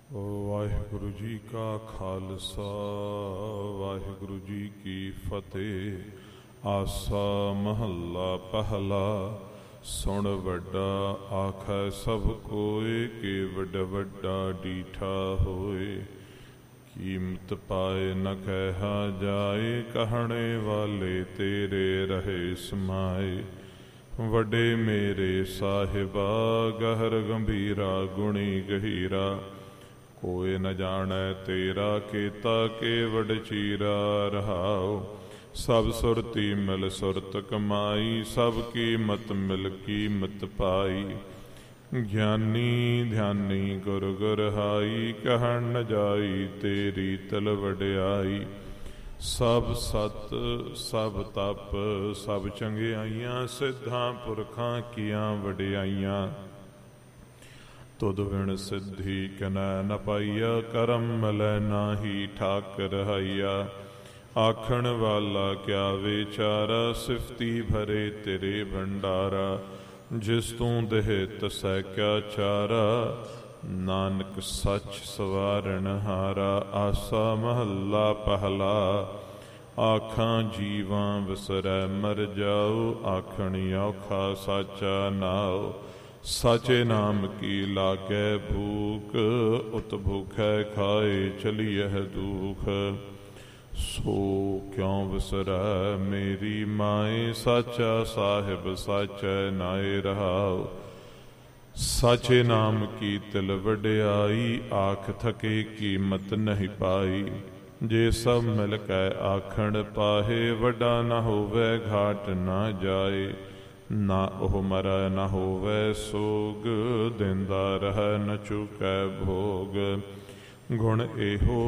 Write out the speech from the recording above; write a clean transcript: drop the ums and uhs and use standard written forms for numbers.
ਵਾਹਿਗੁਰੂ ਜੀ ਕਾ ਖਾਲਸਾ ਵਾਹਿਗੁਰੂ ਜੀ ਕੀ ਫਤਿਹ। ਆਸਾ ਮਹੱਲਾ ਪਹਿਲਾ। ਸੁਣ ਵੱਡਾ ਆਖੈ ਸਭ ਕੋਇ, ਕਿ ਵੱਡਾ ਵੱਡਾ ਡੀਠਾ ਹੋਏ। ਕੀਮਤ ਪਾਏ ਨ ਕਹਿਆ ਜਾਏ, ਕਹਿਣੇ ਵਾਲੇ ਤੇਰੇ ਰਹੇ ਸਮਾਏ। ਵੱਡੇ ਮੇਰੇ ਸਾਹਿਬਾ ਗਹਿਰ ਗੰਭੀਰਾ, ਗੁਣੀ ਗਹੀਰਾ। ਕੋਇ ਨ ਜਾਣੈ ਤੇਰਾ ਕੀਤਾ, ਕੇ ਵਡ ਚੀਰਾ ਰਹਾਉ। ਸਭ ਸੁਰਤੀ ਮਿਲ ਸੁਰਤ ਕਮਾਈ, ਸਭ ਕੀਮਤ ਮਿਲ ਕੀਮਤ ਪਾਈ। ਗਿਆਨੀ ਧਿਆਨੀ ਗੁਰ ਗੁਰਹਾਈ, ਕਹਿਣ ਨ ਜਾਈ ਤੇਰੀ ਤਲ ਵਡਿਆਈ। ਸਭ ਸਤ ਸਭ ਤਪ ਸਭ ਚੰਗਿਆਈਆਂ, ਸਿੱਧਾਂ ਪੁਰਖਾਂ ਕੀਆਂ ਵਡਿਆਈਆਂ। ਤੁਧ ਵਿਣ ਸਿੱਧੀ ਕਨੈ ਨ ਪਾਈਆ, ਕਰਮ ਮਿਲੈ ਨਾਹੀ ਠਾਕ ਰਹਾਈਆ। ਆਖਣ ਵਾਲਾ ਕਿਆ ਵਿਚਾਰਾ, ਸਿਫਤੀ ਭਰੇ ਤੇਰੇ ਭੰਡਾਰਾ। ਜਿਸ ਤੂੰ ਦੇਹ ਤਸੈ ਕਿਆ ਚਾਰਾ, ਨਾਨਕ ਸੱਚ ਸਵਾਰਨ ਹਾਰਾ। ਆਸਾ ਮਹੱਲਾ ਪਹਿਲਾ। ਆਖਾਂ ਜੀਵਾਂ ਵਿਸਰੈ ਮਰ ਜਾਉ, ਆਖਣੀ ਔਖਾ ਸਾਚਾ ਨਾਉ। ਸਾਚੇ ਨਾਮ ਕੀ ਲਾਗੈ ਭੂਖ, ਉਤ ਭੂਖੈ ਖਾਏ ਚਲੀਐ ਦੁਖ। ਸੋ ਕਿਉ ਵਿਸਰੈ ਮੇਰੀ ਮਾਏ, ਸਾਚਾ ਸਾਹਿਬ ਸਾਚੈ ਨਾਏ ਰਹਾਉ। ਸਾਚੇ ਨਾਮ ਕੀ ਤਿਲ ਵਡਿਆਈ, ਆਖ ਥਕੇ ਕੀਮਤ ਨਹੀਂ ਪਾਈ। ਜੇ ਸਭ ਮਿਲ ਕੈ ਆਖਣ ਪਾਹੇ, ਵੱਡਾ ਨ ਹੋਵੈ ਘਾਟ ਨਾ ਜਾਏ। ਨਾ ਉਹ ਮਰੈ ਨ ਹੋਵੈ ਸੋਗ, ਦਿੰਦਾ ਰਹੈ ਨ ਚੁਕੈ ਭੋਗ। ਗੁਣ ਇਹੋ